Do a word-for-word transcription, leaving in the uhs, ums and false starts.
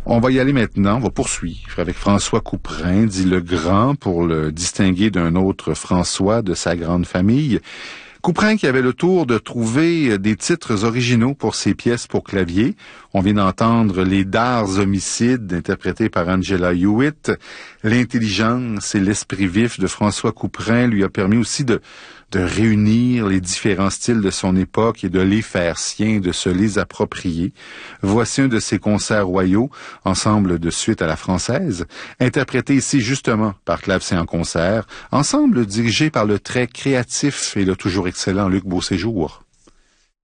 On va y aller maintenant, on va poursuivre avec François Couperin, dit le Grand, pour le distinguer d'un autre François de sa grande famille. Couperin qui avait le tour de trouver des titres originaux pour ses pièces pour clavier. On vient d'entendre Les Dards homicides, interprétés par Angela Hewitt. L'intelligence et l'esprit vif de François Couperin lui a permis aussi de, de réunir les différents styles de son époque et de les faire siens, de se les approprier. Voici un de ses concerts royaux, ensemble de suite à la française, interprété ici justement par Clavecin en concert, ensemble dirigé par le très créatif et le toujours excellent Luc Beauséjour.